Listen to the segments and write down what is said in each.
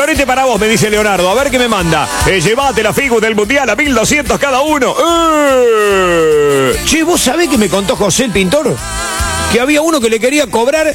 Colorete para vos, me dice Leonardo. A ver qué me manda. Llévate la figu del Mundial a 1.200 cada uno. Che, ¿vos sabés que me contó José el pintor? Que había uno que le quería cobrar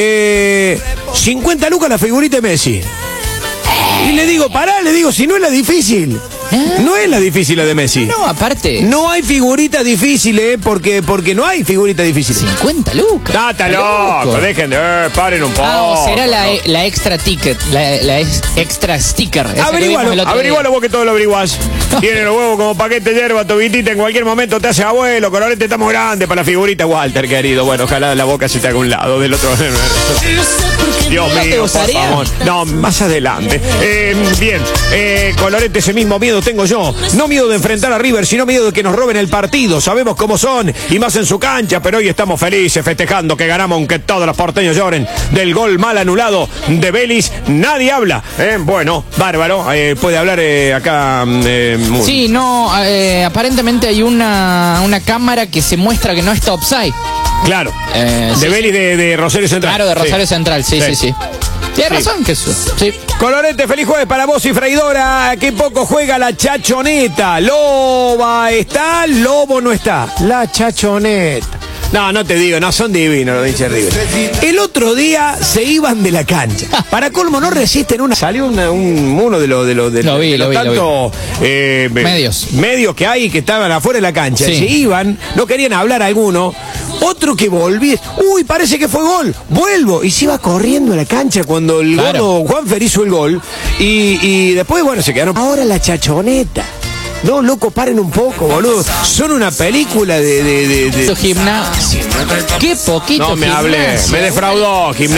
50 lucas la figurita de Messi. Y le digo, pará, si no es la difícil. No es la difícil la de Messi. No, aparte. No hay figuritas difíciles, porque no hay figuritas difíciles. 50 lucas. Está loco, dejen de paren un poco. O será la extra ticket, la extra sticker. Averigualo vos que todo lo averiguás. Tiene los huevos como paquete de hierba, tobitita, en cualquier momento te hace abuelo. Colorete, estamos grandes para la figurita, Walter, querido. Bueno, ojalá la boca se te haga un lado, del otro. Dios mío, por favor. No, más adelante. Bien, Colorete, ese mismo miedo tengo yo. No miedo de enfrentar a River, sino miedo de que nos roben el partido. Sabemos cómo son, y más en su cancha, pero hoy estamos felices festejando que ganamos, aunque todos los porteños lloren. Del gol mal anulado de Vélez, nadie habla. Bueno, bárbaro. Puede hablar acá. Sí, no, aparentemente hay una cámara que se muestra que no está offside. Claro. De Vélez de Rosario Central. Claro, de Rosario Central, sí. Tienes razón, Jesús. Sí. Colorete, feliz jueves para vos y Freidora. Qué poco juega la Chachoneta. Loba está, Lobo no está. La Chachoneta. No te digo, no, son divinos los hinchas de River. El otro día se iban de la cancha. Para colmo, no resisten una. Salió uno de los tantos medios que hay que estaban afuera de la cancha. Sí. Se iban, no querían hablar alguno. Otro que volvía. Uy, parece que fue gol. Vuelvo. Y se iba corriendo a la cancha cuando el gordo Juanfer hizo el gol. Y después, bueno, se quedaron. Ahora la Chachoneta. No, loco, paren un poco, boludo. Son una película de gimnasio. Qué poquito. No me hablé, me defraudó, gimnasio.